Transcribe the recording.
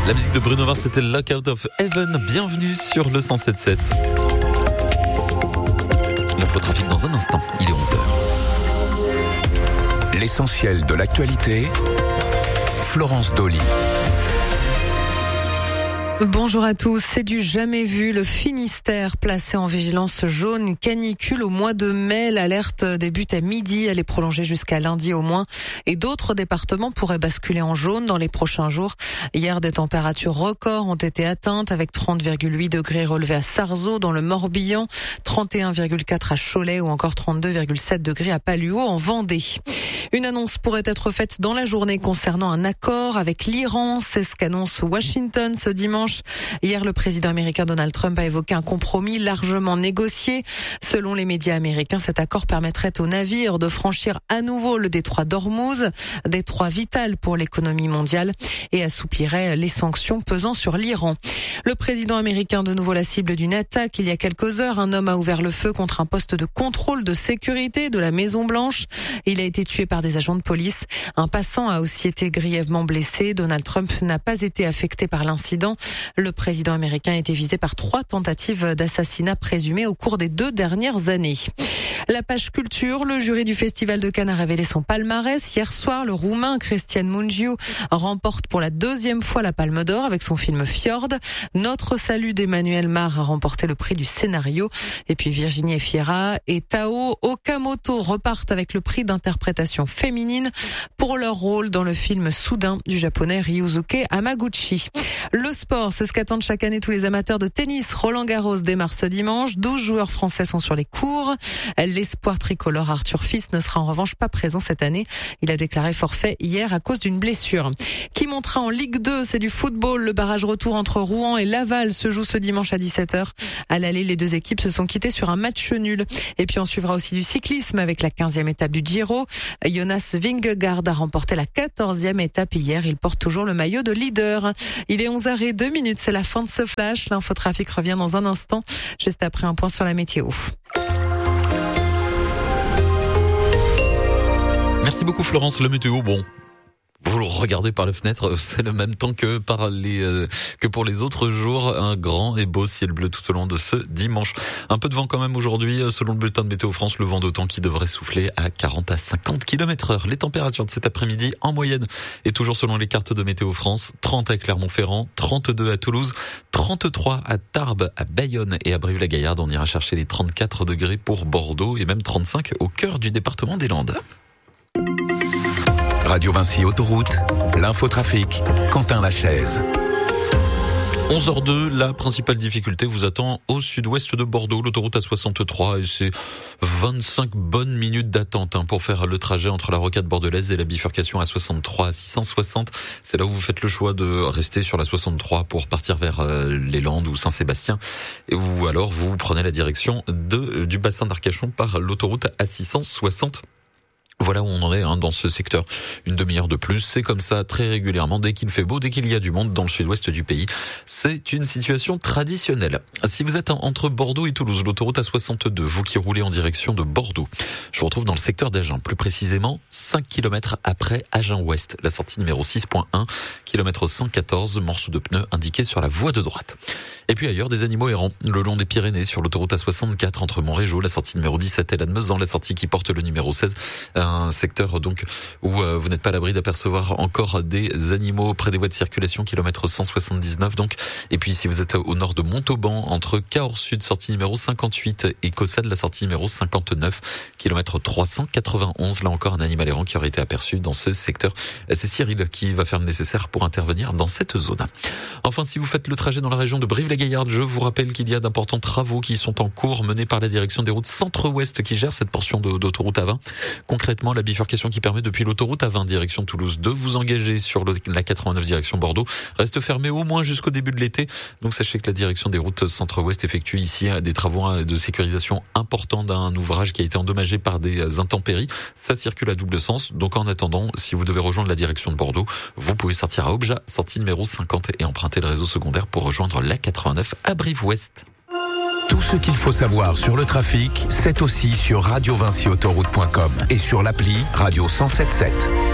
La musique de Bruno Mars, c'était Lock Out of Heaven. Bienvenue sur le 107.7. L'infotrafic dans un instant, il est 11h. L'essentiel de l'actualité, Florence Dolly. Bonjour à tous, c'est du jamais vu. Le Finistère placé en vigilance jaune canicule au mois de mai. L'alerte débute à midi, elle est prolongée jusqu'à lundi au moins. Et d'autres départements pourraient basculer en jaune dans les prochains jours. Hier, des températures records ont été atteintes avec 30,8 degrés relevés à Sarzeau dans le Morbihan, 31,4 à Cholet ou encore 32,7 degrés à Palluau en Vendée. Une annonce pourrait être faite dans la journée concernant un accord avec l'Iran. C'est ce qu'annonce Washington ce dimanche. Hier, le président américain Donald Trump a évoqué un compromis largement négocié. Selon les médias américains, cet accord permettrait aux navires de franchir à nouveau le détroit d'Ormuz, détroit vital pour l'économie mondiale, et assouplirait les sanctions pesant sur l'Iran. Le président américain, de nouveau la cible d'une attaque. Il y a quelques heures, un homme a ouvert le feu contre un poste de contrôle de sécurité de la Maison-Blanche. Il a été tué par des agents de police. Un passant a aussi été grièvement blessé. Donald Trump n'a pas été affecté par l'incident. Le président américain a été visé par 3 tentatives d'assassinat présumées au cours des 2 dernières années. La page culture, le jury du Festival de Cannes a révélé son palmarès. Hier soir, le Roumain Cristian Mungiu remporte pour la 2e fois la Palme d'Or avec son film Fjord. Notre salut d'Emmanuel Mar a remporté le prix du scénario. Et puis Virginie Efira et Tao Okamoto repartent avec le prix d'interprétation féminine pour leur rôle dans le film Soudain du japonais Ryusuke Hamaguchi. Le sport, c'est ce qu'attendent chaque année tous les amateurs de tennis. Roland Garros démarre ce dimanche. 12 joueurs français sont sur les cours. L'espoir tricolore Arthur Fils ne sera en revanche pas présent cette année. Il a déclaré forfait hier à cause d'une blessure. Qui montera en Ligue 2, c'est du football. Le barrage retour entre Rouen et Laval se joue ce dimanche à 17h. À l'aller, les 2 équipes se sont quittées sur un match nul. Et puis on suivra aussi du cyclisme avec la 15e étape du Giro. Jonas Vingegaard a remporté la 14e étape hier. Il porte toujours le maillot de leader. Il est 11h02, c'est la fin de ce flash. L'infotrafic revient dans un instant, juste après un point sur la météo. Merci beaucoup Florence, le météo, bon. Vous le regardez par la fenêtre, c'est le même temps que pour les autres jours. Un grand et beau ciel bleu tout au long de ce dimanche. Un peu de vent quand même aujourd'hui, selon le bulletin de Météo France, le vent d'automne qui devrait souffler à 40 à 50 km/h. Les températures de cet après-midi, en moyenne, et toujours selon les cartes de Météo France, 30 à Clermont-Ferrand, 32 à Toulouse, 33 à Tarbes, à Bayonne et à Brive-la-Gaillarde. On ira chercher les 34 degrés pour Bordeaux et même 35 au cœur du département des Landes. Radio Vinci Autoroute, l'infotrafic, Quentin Lachaise. 11h02, la principale difficulté vous attend au sud-ouest de Bordeaux, l'autoroute A63, et c'est 25 bonnes minutes d'attente pour faire le trajet entre la rocade bordelaise et la bifurcation A63 à 660. C'est là où vous faites le choix de rester sur la 63 pour partir vers les Landes ou Saint-Sébastien, ou alors vous prenez la direction du bassin d'Arcachon par l'autoroute A660. Voilà où on en est dans ce secteur. Une demi-heure de plus, c'est comme ça très régulièrement, dès qu'il fait beau, dès qu'il y a du monde dans le sud-ouest du pays. C'est une situation traditionnelle. Si vous êtes entre Bordeaux et Toulouse, l'autoroute A62, vous qui roulez en direction de Bordeaux, je vous retrouve dans le secteur d'Agen, plus précisément 5 km après Agen-Ouest, la sortie numéro 6.1, kilomètre 114, morceau de pneu indiqué sur la voie de droite. Et puis ailleurs, des animaux errants, le long des Pyrénées, sur l'autoroute A64, entre Montrégeau, la sortie numéro 17 et Lannemezan, la sortie qui porte le numéro 16, un secteur donc où vous n'êtes pas à l'abri d'apercevoir encore des animaux près des voies de circulation, kilomètre 179 donc. Et puis si vous êtes au nord de Montauban, entre Cahors Sud, sortie numéro 58, et Caussade, la sortie numéro 59, kilomètre 391, là encore un animal errant qui aurait été aperçu dans ce secteur. C'est Cyril qui va faire le nécessaire pour intervenir dans cette zone. Enfin, si vous faites le trajet dans la région de Brive-la-Gaillarde, je vous rappelle qu'il y a d'importants travaux qui sont en cours, menés par la direction des routes Centre-Ouest qui gère cette portion d'autoroute A20. Concrètement, la bifurcation qui permet depuis l'autoroute A20 direction Toulouse de vous engager sur la 89 direction Bordeaux reste fermée au moins jusqu'au début de l'été. Donc sachez que la direction des routes Centre-Ouest effectue ici des travaux de sécurisation importants d'un ouvrage qui a été endommagé par des intempéries. Ça circule à double sens. Donc en attendant, si vous devez rejoindre la direction de Bordeaux, vous pouvez sortir à Objat, sortie numéro 50 et emprunter le réseau secondaire pour rejoindre la 89 à Brive-Ouest. Tout ce qu'il faut savoir sur le trafic, c'est aussi sur radiovinciautoroute.com et sur l'appli Radio 107.7.